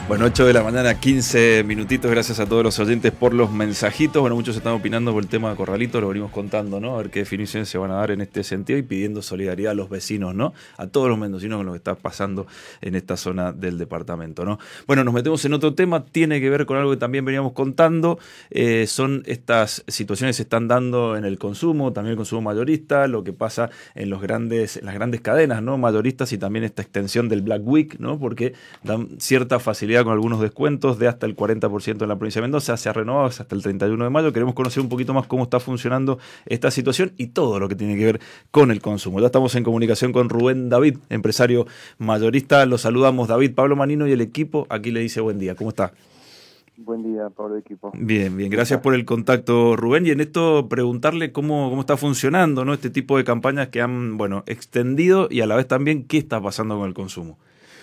Bueno, 8 de la mañana, 15 minutitos. Gracias a todos los oyentes por los mensajitos. Bueno, muchos están opinando por el tema de Corralito, lo venimos contando, ¿no? A ver qué definiciones se van a dar en este sentido y pidiendo solidaridad a los vecinos, ¿no? A todos los mendocinos con lo que está pasando en esta zona del departamento, ¿no? Bueno, nos metemos en otro tema, tiene que ver con algo que también veníamos contando. Son estas situaciones que se están dando en el consumo, también el consumo mayorista, lo que pasa en las grandes cadenas, ¿no? Mayoristas, y también esta extensión del Black Week, ¿no? Porque dan cierta facilidad con algunos descuentos de hasta el 40% en la provincia de Mendoza, se ha renovado hasta el 31 de mayo. Queremos conocer un poquito más cómo está funcionando esta situación y todo lo que tiene que ver con el consumo. Ya estamos en comunicación con Rubén David, empresario mayorista. Lo saludamos, David. Pablo Manino y el equipo aquí le dice buen día. ¿Cómo está? Buen día, Pablo, equipo. Bien, bien. Gracias por el contacto, Rubén. Y en esto preguntarle cómo está funcionando, ¿no? Este tipo de campañas que han, extendido, y a la vez también qué está pasando con el consumo.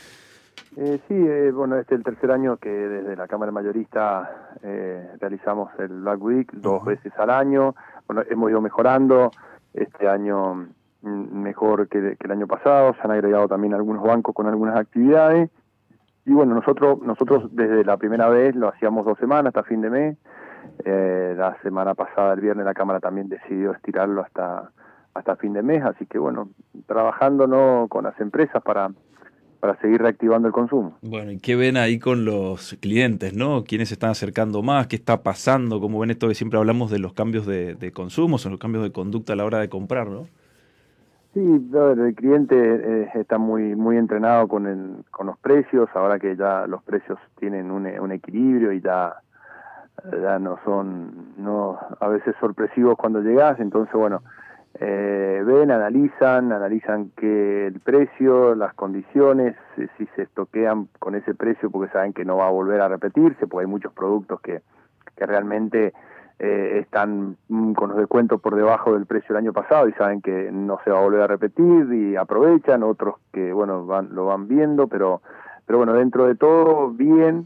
Bueno, este es el tercer año que desde la Cámara Mayorista realizamos el Black Week 2 veces al año. Bueno, hemos ido mejorando, este año mejor que el año pasado, se han agregado también algunos bancos con algunas actividades. Y bueno, nosotros desde la primera vez lo hacíamos 2 semanas hasta fin de mes. La semana pasada, el viernes, la Cámara también decidió estirarlo hasta fin de mes, así que bueno, trabajando, ¿no?, con las empresas para seguir reactivando el consumo. Bueno, ¿y qué ven ahí con los clientes, no? ¿Quiénes se están acercando más? ¿Qué está pasando? ¿Cómo ven esto que siempre hablamos de los cambios de consumo, son los cambios de conducta a la hora de comprar, ¿no? Sí, a ver, el cliente está muy entrenado con los precios, ahora que ya los precios tienen un equilibrio y ya no son a veces sorpresivos cuando llegás, entonces bueno, ven, analizan que el precio, las condiciones, si se estoquean con ese precio porque saben que no va a volver a repetirse, porque hay muchos productos que realmente están con los descuentos por debajo del precio del año pasado y saben que no se va a volver a repetir y aprovechan, otros que bueno lo van viendo, pero bueno, dentro de todo bien.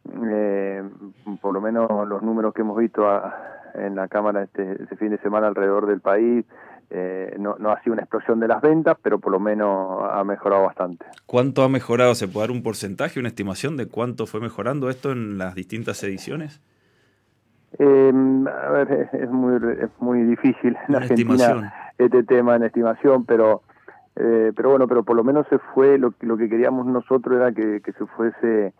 Por lo menos los números que hemos visto en la Cámara este fin de semana alrededor del país, no ha sido una explosión de las ventas, pero por lo menos ha mejorado bastante. ¿Cuánto ha mejorado? ¿Se puede dar un porcentaje, una estimación de cuánto fue mejorando esto en las distintas ediciones? A ver, es muy difícil en Una Argentina estimación. este tema en estimación, pero bueno, pero por lo menos se fue, lo que queríamos nosotros era que se fuese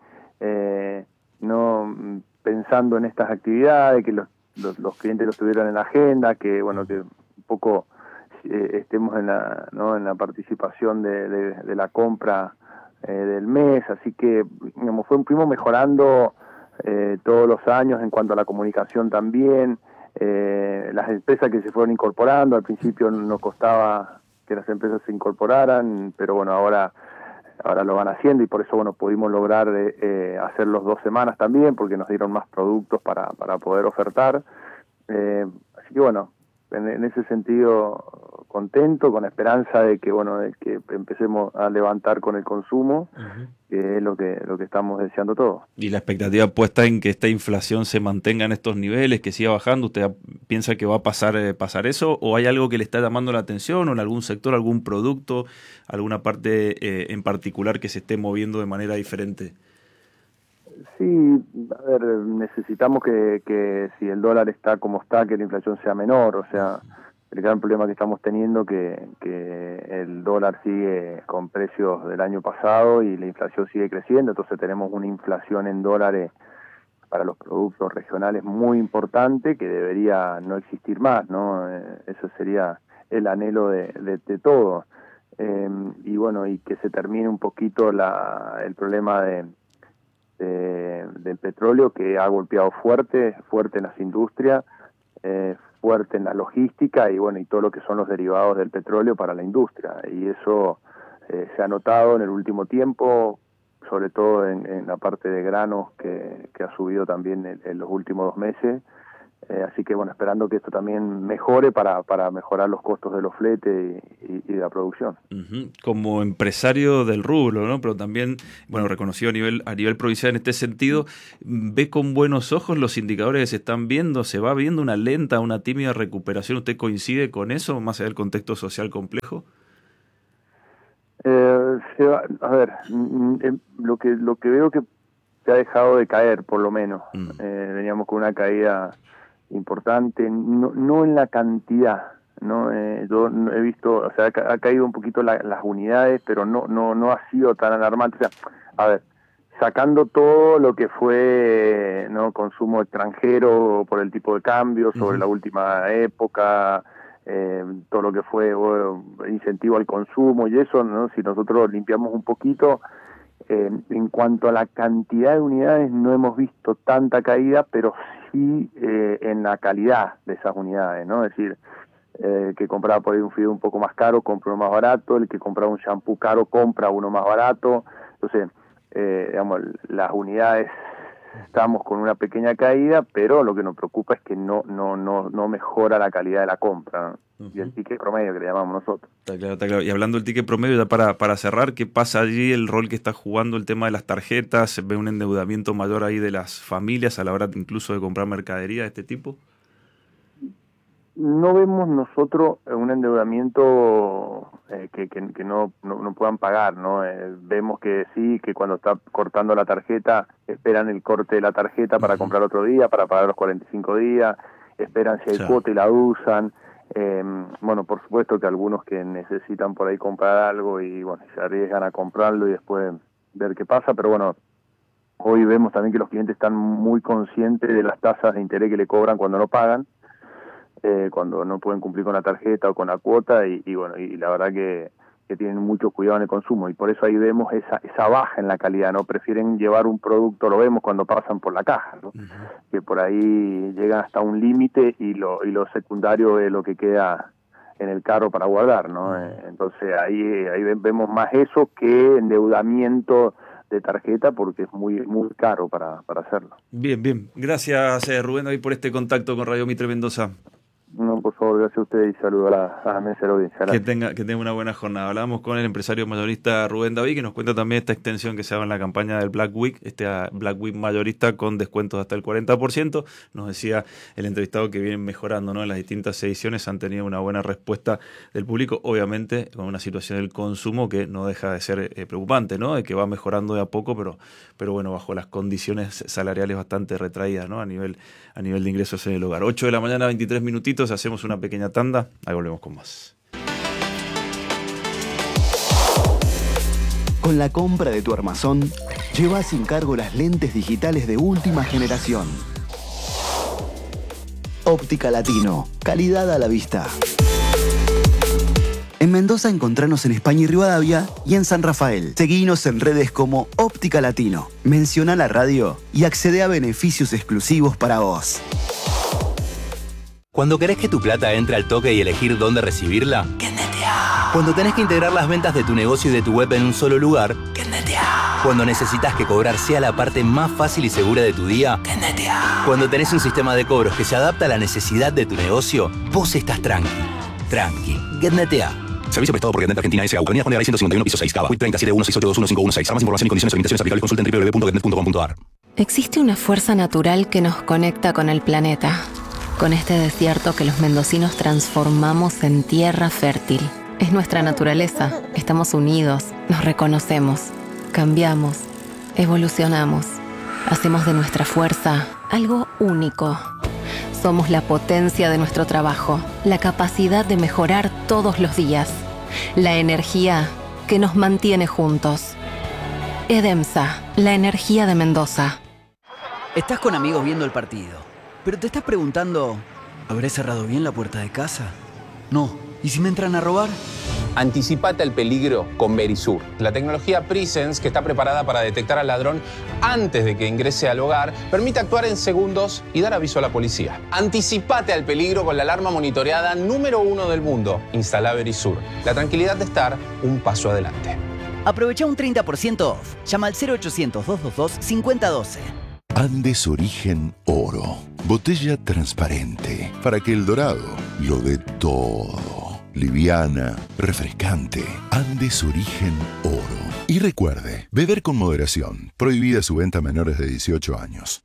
no pensando en estas actividades, que los clientes los tuvieran en la agenda, que bueno, que un poco estemos en la participación de la compra del mes, así que digamos, fuimos mejorando todos los años en cuanto a la comunicación también. Las empresas que se fueron incorporando, al principio nos costaba que las empresas se incorporaran, pero bueno, ahora lo van haciendo y por eso bueno pudimos lograr hacer los 2 semanas también, porque nos dieron más productos para poder ofertar. Así que bueno, en ese sentido contento, con esperanza de que bueno, de que empecemos a levantar con el consumo, que es lo que estamos deseando todos. Y la expectativa puesta en que esta inflación se mantenga en estos niveles, que siga bajando. ¿Usted piensa que va a pasar eso? ¿O hay algo que le está llamando la atención, o en algún sector, algún producto, alguna parte en particular que se esté moviendo de manera diferente? Sí, a ver, necesitamos que si el dólar está como está, que la inflación sea menor. O sea, el gran problema que estamos teniendo que el dólar sigue con precios del año pasado y la inflación sigue creciendo, entonces tenemos una inflación en dólares para los productos regionales muy importante que debería no existir más, ¿no? Eso sería el anhelo de todos. Y bueno, y que se termine un poquito el problema del petróleo, que ha golpeado fuerte en las industrias, fuerte en la logística y bueno, y todo lo que son los derivados del petróleo para la industria. Y eso se ha notado en el último tiempo, sobre todo en la parte de granos que ha subido también en los últimos 2 meses. Así que bueno, esperando que esto también mejore para mejorar los costos de los fletes y de la producción. Como empresario del rubro, ¿no? Pero también, bueno, reconocido a nivel provincial en este sentido, ¿ve con buenos ojos los indicadores que se están viendo? ¿Se va viendo una lenta, una tímida recuperación? ¿Usted coincide con eso, más allá del contexto social complejo? A ver, lo que veo que se ha dejado de caer, por lo menos. Veníamos con una caída importante, no en la cantidad, ¿no? Yo he visto, o sea, ha caído un poquito las unidades, pero no ha sido tan alarmante. O sea, a ver, sacando todo lo que fue, ¿no?, consumo extranjero por el tipo de cambio sobre la última época, todo lo que fue incentivo al consumo y eso, ¿no? Si nosotros limpiamos un poquito, en cuanto a la cantidad de unidades no hemos visto tanta caída, pero sí en la calidad de esas unidades, ¿no? Es decir, que compraba por ahí un fideo un poco más caro, compra uno más barato, el que compraba un shampoo caro, compra uno más barato. Entonces, digamos, las unidades estamos con una pequeña caída, pero lo que nos preocupa es que no mejora la calidad de la compra, ¿no? Y el ticket promedio que le llamamos nosotros. Está claro, está claro. Y hablando del ticket promedio, ya para cerrar, ¿qué pasa allí? El rol que está jugando el tema de las tarjetas, ¿se ve un endeudamiento mayor ahí de las familias a la hora incluso de comprar mercadería de este tipo? No vemos nosotros un endeudamiento que no puedan pagar, ¿no? Vemos que sí, que cuando está cortando la tarjeta, esperan el corte de la tarjeta para comprar otro día, para pagar los 45 días, esperan si hay cuota y la usan. Bueno, por supuesto que algunos que necesitan por ahí comprar algo y bueno, se arriesgan a comprarlo y después ver qué pasa, pero bueno, hoy vemos también que los clientes están muy conscientes de las tasas de interés que le cobran cuando no pagan. Cuando no pueden cumplir con la tarjeta o con la cuota y bueno, y la verdad que tienen mucho cuidado en el consumo y por eso ahí vemos esa baja en la calidad, ¿no? Prefieren llevar un producto, lo vemos cuando pasan por la caja, ¿no? Que por ahí llegan hasta un límite y lo secundario es lo que queda en el carro para guardar, ¿no? Entonces ahí vemos más eso que endeudamiento de tarjeta porque es muy caro para hacerlo. Bien. Gracias, Rubén David, por este contacto con Radio Mitre Mendoza. No, por favor, gracias a usted y saludo a la mesa de la audiencia. Que tenga una buena jornada. Hablábamos con el empresario mayorista Rubén David, que nos cuenta también esta extensión que se da en la campaña del Black Week, Black Week mayorista con descuentos hasta el 40%. Nos decía el entrevistado que vienen mejorando, ¿no? En las distintas ediciones han tenido una buena respuesta del público, obviamente con una situación del consumo que no deja de ser preocupante, ¿no? De que va mejorando de a poco, pero bueno, bajo las condiciones salariales bastante retraídas, ¿no? A nivel de ingresos en el hogar. 8 de la mañana, 23 minutitos. Hacemos una pequeña tanda, ahí volvemos con más. Con la compra de tu armazón, lleva sin cargo las lentes digitales de última generación. Óptica Latino, calidad a la vista. En Mendoza encontranos en España y Rivadavia y en San Rafael. Seguinos en redes como Óptica Latino. Menciona la radio y accede a beneficios exclusivos para vos. Cuando querés que tu plata entre al toque y elegir dónde recibirla, Kennetea. Cuando tenés que integrar las ventas de tu negocio y de tu web en un solo lugar, Kennetea. Cuando necesitas que cobrar sea la parte más fácil y segura de tu día, Kennetea. Cuando tenés un sistema de cobros que se adapta a la necesidad de tu negocio, vos estás tranqui. Kennetea. Servicio prestado por Getnet Argentina S.A. Avenida Juan de Garay 151, piso 6, Cava. 3716821516. Para más información y condiciones de limitaciones aplicables, consulta en www.getnet.com.ar. Existe una fuerza natural que nos conecta con el planeta, con este desierto que los mendocinos transformamos en tierra fértil. Es nuestra naturaleza. Estamos unidos, nos reconocemos, cambiamos, evolucionamos. Hacemos de nuestra fuerza algo único. Somos la potencia de nuestro trabajo, la capacidad de mejorar todos los días, la energía que nos mantiene juntos. EDEMSA, la energía de Mendoza. Estás con amigos viendo el partido, pero te estás preguntando, ¿habré cerrado bien la puerta de casa? No. ¿Y si me entran a robar? Anticipate al peligro con Verisur, la tecnología Presence que está preparada para detectar al ladrón antes de que ingrese al hogar, permite actuar en segundos y dar aviso a la policía. Anticipate al peligro con la alarma monitoreada número 1 del mundo. Instala Verisur, la tranquilidad de estar un paso adelante. Aprovecha un 30% off. Llama al 0800-222-5012. Andes Origen Oro. Botella transparente para que el dorado lo dé todo. Liviana, refrescante. Andes Origen Oro. Y recuerde, beber con moderación. Prohibida su venta a menores de 18 años.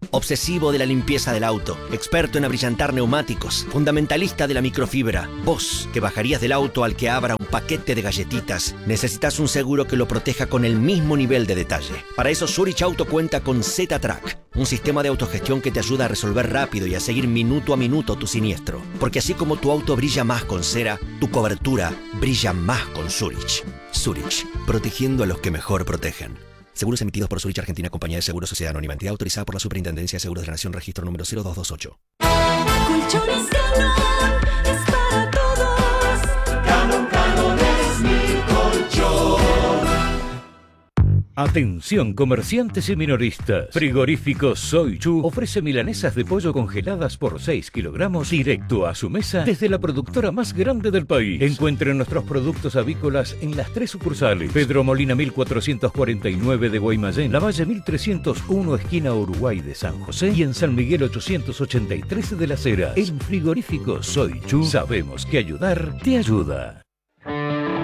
Obsesivo de la limpieza del auto, experto en abrillantar neumáticos, fundamentalista de la microfibra. Vos, que bajarías del auto al que abra un paquete de galletitas, necesitas un seguro que lo proteja con el mismo nivel de detalle. Para eso Zurich Auto cuenta con Z-Track, un sistema de autogestión que te ayuda a resolver rápido y a seguir minuto a minuto tu siniestro. Porque así como tu auto brilla más con cera, tu cobertura brilla más con Zurich. Zurich, protegiendo a los que mejor protegen. Seguros emitidos por Zurich Argentina, Compañía de Seguros Sociedad Anónima, entidad autorizada por la Superintendencia de Seguros de la Nación, registro número 0228. Colchones Canon es para todos. Canon es mi colchón. Atención comerciantes y minoristas. Frigorífico Soy Chu ofrece milanesas de pollo congeladas por 6 kilogramos directo a su mesa desde la productora más grande del país. Encuentren nuestros productos avícolas en las 3 sucursales: Pedro Molina 1449 de Guaymallén, Lavalle 1301 esquina Uruguay de San José y en San Miguel 883 de Las Heras. En Frigorífico Soy Chu sabemos que ayudar te ayuda.